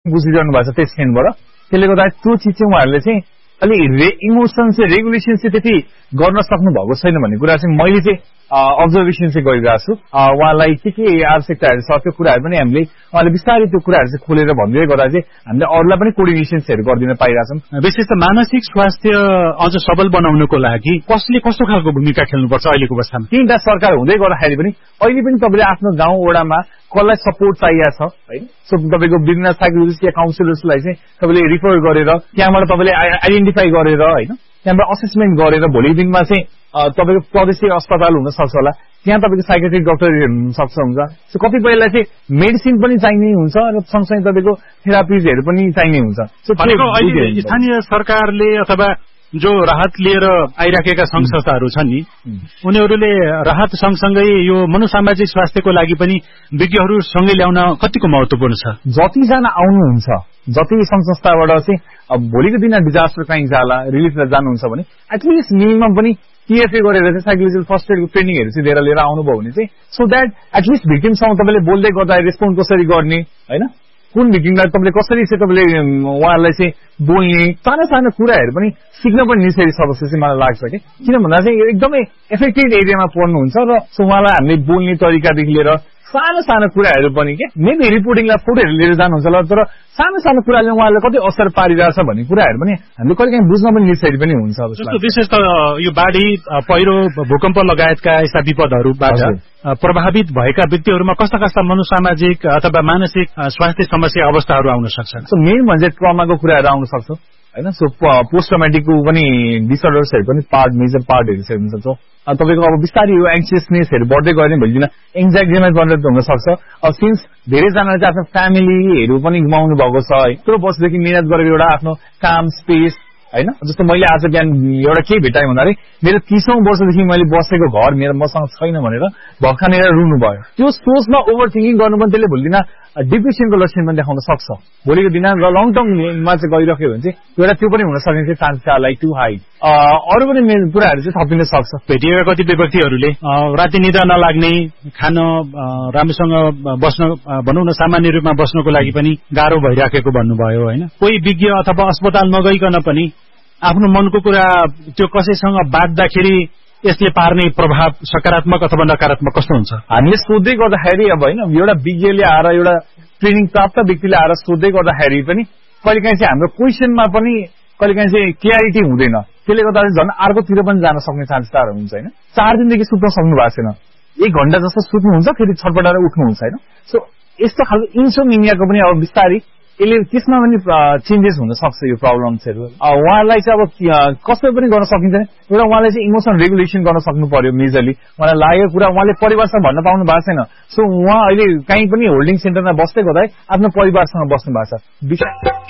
बुझिरहनु भएको छ त्यस क्षणबाट त्यसले गर्दा त्यो चिज चाहिँ उहाँहरूले चाहिँ अलि इमोसन चाहिँ रेगुलेसन चाहिँ त्यति गर्न सक्नु भएको छैन भन्ने कुरा चाहिँ मैले चाहिँ अब्जर्भेसन चाहिँ गरिरहेको छु उहाँलाई के आवश्यकताहरू छ त्यो कुराहरू पनि हामीले उहाँले बिस्तारै त्यो कुराहरू चाहिँ खोलेर भन्दै गर्दा चाहिँ हामीले अरूलाई पनि कोर्डिनेसन्सहरू गरिदिन पाइरहेछौँ विशेष त मानसिक स्वास्थ्य अझ सबल बनाउनको लागि कसले कस्तो खालको भूमिका खेल्नुपर्छ अहिलेको अवस्थामा तीनटा सरकार हुँदै गर्दाखेरि पनि अहिले पनि तपाईले आफ्नो गाउँ वडामा कसलाई सपोर्ट चाहिएको छ हैन सो तपाईको विभिन्न साइकोलोजिस्ट या काउन्सिलर्सलाई चाहिँ तपाईले रिफर गरेर त्यहाँबाट तपाईले आइडेन्टिफाई गरेर हैन त्यहाँबाट असेसमेन्ट गरेर भोलिको दिनमा चाहिँ तपाईको प्रादेशिक अस्पताल हुन सक्छ होला त्यहाँ तपाईको साइकेट्रिक डाक्टर हुन सक्छ हुन्छ सो कतिपयलाई चाहिँ मेडिसिन पनि चाहिने हुन्छ र सँगसँगै तपाईको थेरापिजहरू पनि चाहिने हुन्छ सो अहिले स्थानीय सरकारले अथवा जो राहत लिएर आइराखेका संघ संस्थाहरू छन् नि उनीहरूले राहत सँगसँगै यो मनोसामाजिक स्वास्थ्यको लागि पनि विज्ञहरू सँगै ल्याउन कतिको महत्त्वपूर्ण छ जतिजना आउनुहुन्छ जति संघ संस्थाबाट चाहिँ भोलिको दिन डिजास्टर कहीँ जाला रिलिफ जानुहुन्छ भने एटलिस्ट मिनिमम पनि टीएफए गरेर चाहिँ साइकोलोजिकल फर्स्ट एडको ट्रेनिङहरू चाहिँ लिएर आउनुभयो भने चाहिँ सो द्याट एटलिस्ट भिक्टिमसँग तपाईँले बोल्दै गर्दा रेस्पोन्ड कसरी गर्ने होइन कुन भिक्टिमलाई तपाईँले कसरी चाहिँ तपाईँले उहाँहरूलाई चाहिँ बोल्ने सानो सानो कुराहरू पनि सिक्न पनि नेसेसरी छ जस्तो चाहिँ मलाई लाग्छ कि किन भन्दा चाहिँ एकदमै एफेक्टेड एरियामा पर्नुहुन्छ र सो उहाँलाई हामीले बोल्ने तरिकादेखि लिएर सानो सानो कुराहरू पनि के मेबी रिपोर्टिङलाई फोटोहरू लिएर जानुहुन्छ होला तर सानो सानो कुराले उहाँलाई कति असर पारिरहेछ भन्ने कुराहरू पनि हामीले कहिलेकाहीँ बुझ्न पनि नेसेसरी पनि हुन्छ विशेष त यो बाढी पहिरो भूकम्प लगायतका यस्ता विपदहरूबाट प्रभावित भएका व्यक्तिहरूमा कस्ता कस्ता मनोसामाजिक अथवा मानसिक स्वास्थ्य समस्या अवस्थाहरू आउन सक्छन् सो मेन भन्छ ट्रमाको कुराहरू आउन सक्छ हैन सो पोस्ट ट्रमेटिकको पनि डिसअर्डर्सहरू पनि मेजर पार्टहरू चाहिँ हुन सक्छ तपाईको अब बिस्तारै यो एङ्सियसनेसहरू बढ्दै गयो भने भोलिदिन एङ्जाइटीमा कन्भर्ट हुन सक्छ अब सिन्स धेरैजनाले चाहिँ आफ्नो फ्यामिलीहरू पनि गुमाउनु भएको छ यत्रो वर्षदेखि मिहिनेत गरेर एउटा आफ्नो काम स्पेस हैन जस्तो मैले आज बिहान एउटा के भेटाएँ भन्दाखेरि मेरो 30औं वर्षदेखि मैले बसेको घर मेरो मसँग छैन भनेर भर्खनेर रुनु भयो त्यो सोचमा ओभर थिङ्किङ गर्नु पनि त्यसले भोलिदिन डिप्रेसनको लक्षण पनि देखाउन सक्छ भोलिको दिन र लङ टर्ममा चाहिँ गइराख्यो भने चाहिँ एउटा त्यो पनि हुन सक्ने चाहिँ चान्स छ लाइक टु हाई अरू पनि कुराहरू चाहिँ थपिन सक्छ भेटिएका कतिपय व्यक्तिहरूले राति निद्रा नलाग्ने खान राम्रोसँग बस्न भनौँ न सामान्य रूपमा बस्नको लागि पनि गाह्रो भइराखेको भन्नुभयो होइन कोही विज्ञ अथवा अस्पताल नगइकन पनि आफ्नो मनको कुरा त्यो कसैसँग बाँड्दाखेरि यसले पार्ने प्रभाव सकारात्मक अथवा नकारात्मक कस्तो हुन्छ हामीले सोध्दै गर्दाखेरि अब होइन एउटा विज्ञले आएर एउटा ट्रेनिङ प्राप्त व्यक्तिले आएर सोध्दै गर्दाखेरि पनि कहिलेकाहीँ चाहिँ हाम्रो क्वेसनमा पनि कहिलेकाहीँ चाहिँ क्ल्यारिटी हुँदैन त्यसले गर्दा झन् अर्कोतिर पनि जान सक्ने चान्सेस हुन्छ होइन 4 दिनदेखि सुत्न सक्नु भएको छैन 1 घण्टा जस्तो सुत्नुहुन्छ फेरि छटपटाएर उठ्नुहुन्छ होइन सो यस्तो खालको इन्सोमिनियाको पनि अब बिस्तारै यसले त्यसमा पनि चेन्जेस हुन सक्छ यो प्रब्लम्सहरू उहाँलाई चाहिँ अब कसरी पनि गर्न सकिन्छ एउटा उहाँले चाहिँ इमोसन रेगुलेसन गर्न सक्नु पर्यो मेजरली उहाँलाई लागेको कुरा उहाँले परिवारसँग भन्न पाउनु भएको छैन सो उहाँ अहिले कहीँ पनि होल्डिङ सेन्टरमा बस्दै गर्दा आफ्नो परिवारसँग बस्नु भएको छ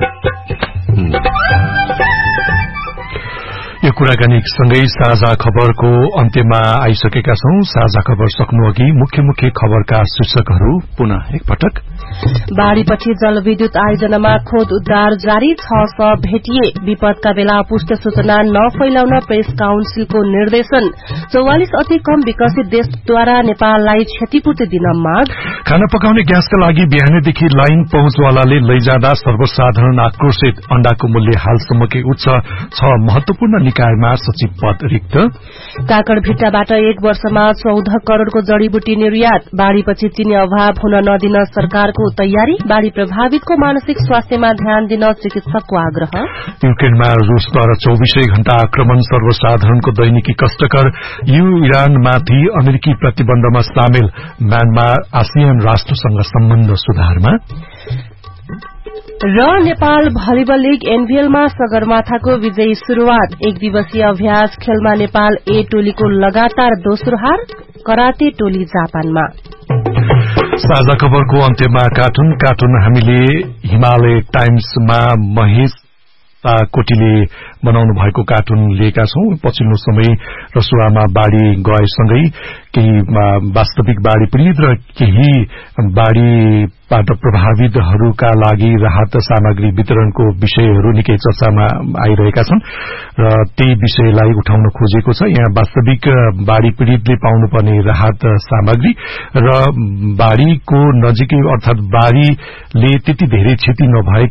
यो कुराकानी सँगै साझा खबरको अन्त्यमा आइसकेका छौं साझा खबर सक्नु अघि मुख्य मुख्य खबरका शीर्षकहरू पुनः एकपटक बाढ़ीपछि जलविद्युत आयोजनामा खोज उद्धार जारी 6 शव भेटिए विपदका बेला अपुष्ट सूचना नफैलाउन प्रेस काउन्सिलको निर्देशन 44 अति कम विकसित देशद्वारा नेपाललाई क्षतिपूर्ति दिन माग खाना पकाउने ग्यासका लागि बिहानैदेखि लाइन पहुँचवालाले लैजाँदा सर्वसाधारण आक्रोशित अण्डाको मूल्य हालसम्मकै उच्च 6 महत्वपूर्ण निकायमा सचिव पद रिक्त काकडभिट्टाबाट 1 वर्षमा 14 करोड़को जड़ीबुटी निर्यात बाढ़ीपछि चिनी अभाव हुन नदिन सरकारको तयारी बाढ़ी प्रभावितको मानसिक स्वास्थ्यमा ध्यान दिन चिकित्सकको आग्रह युक्रेनमा रूसद्वारा 24 घण्टा आक्रमण सर्वसाधारणको दैनिकी कष्टकर इरानमाथि अमेरिकी प्रतिबन्धमा सामेल म्यानमार आसियान राष्ट्रसँग सम्बन्ध सुधारमा र नेपाल भलिबल लीग एनबीएलमा सगरमाथाको विजयी शुरूआत 1 दिवसीय अभ्यास खेलमा नेपाल ए टोलीको लगातार दोस्रो हार कराते टोली जापानमा साझा खबरको अन्त्यमा कार्टुन हामीले हिमालय टाइम्समा महेश कोटीले बनाउनु भएको कार्टुन लिएका छौं पछिल्लो समय रसुवामा बाढ़ी गएसँगै केही वास्तविक बाढ़ी पीड़ित र केही बाढ़ीबाट प्रभावितहरूका लागि राहत सामग्री वितरणको विषयहरू निकै चर्चामा आइरहेका छन् र त्यही विषयलाई उठाउन खोजेको छ यहाँ वास्तविक बाढ़ी पीड़ितले पाउनुपर्ने राहत सामग्री र बाढ़ीको नजिकै अर्थात बाढ़ीले त्यति धेरै क्षति नभए